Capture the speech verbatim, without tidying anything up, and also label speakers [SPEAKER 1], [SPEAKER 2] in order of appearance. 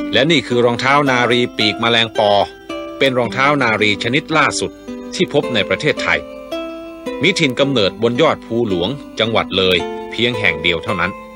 [SPEAKER 1] และนี่คือรองเท้านารีปีกแมลงปอเป็นรองเท้านารีชนิดล่าสุดที่พบในประเทศไทยมีถิ่นกำเนิดบนยอดภูหลวงจังหวัดเลยเพียงแห่งเดียวเท่านั้น